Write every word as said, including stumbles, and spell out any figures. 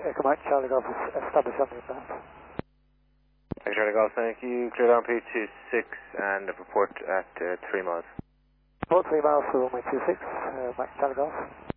Echo Mike Charlie Golf is established on the inbound. Echo Charlie Golf, thank you. Clear down P two six and report at uh, three miles. Report three miles for runway two six, uh, Mike Charlie Golf.